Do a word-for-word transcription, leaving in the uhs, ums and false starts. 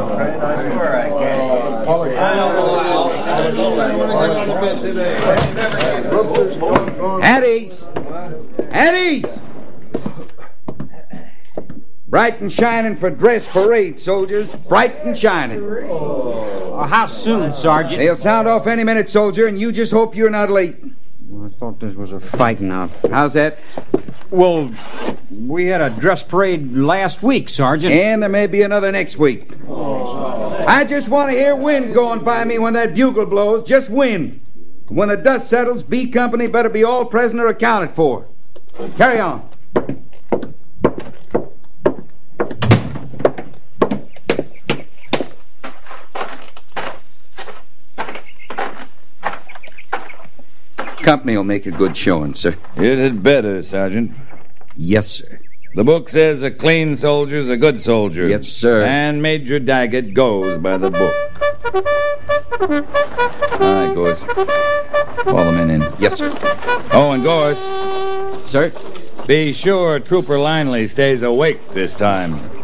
At ease! At ease! Bright and shining for dress parade, soldiers. Bright and shining. Uh, how soon, Sergeant? They'll sound off any minute, soldier, and you just hope you're not late. Well, I thought this was a fighting out. How's that? Well, we had a dress parade last week, Sergeant. And there may be another next week. I just want to hear wind going by me when that bugle blows. Just wind. When the dust settles, B Company better be all present or accounted for. Carry on. Company will make a good showing, sir. It had better, Sergeant. Yes, sir. The book says a clean soldier's a good soldier. Yes, sir. And Major Daggett goes by the book. All right, Gorse. Call the men in. Yes, sir. Oh, and Gorse. Sir? Be sure Trooper Linley stays awake this time.